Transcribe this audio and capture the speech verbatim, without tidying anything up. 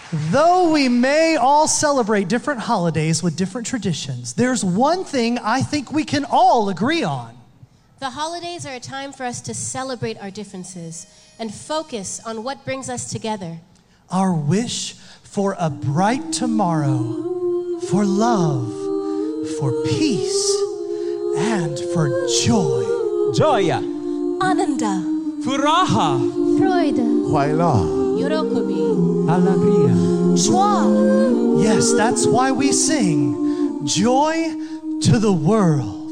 Though we may all celebrate different holidays with different traditions, there's one thing I think we can all agree on. The holidays are a time for us to celebrate our differences and focus on what brings us together. Our wish for a bright tomorrow, for love, for peace, and for joy. Gioia, Ananda, furaha, Freude, Huayla. Yorokobi, alegria. Joie. Yes, that's why we sing Joy to the World.